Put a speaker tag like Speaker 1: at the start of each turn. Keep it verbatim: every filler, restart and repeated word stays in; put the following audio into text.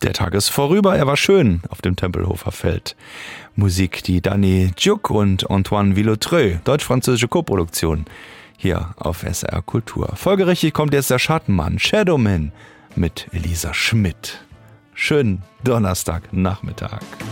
Speaker 1: Der Tag ist vorüber, er war schön auf dem Tempelhofer Feld. Musik, die Danny Djuk und Antoine Villautreux, deutsch-französische Koproduktion, hier auf S R Kultur. Folgerichtig kommt jetzt der Schattenmann, Shadowman, mit Elisa Schmidt. Schönen Donnerstagnachmittag.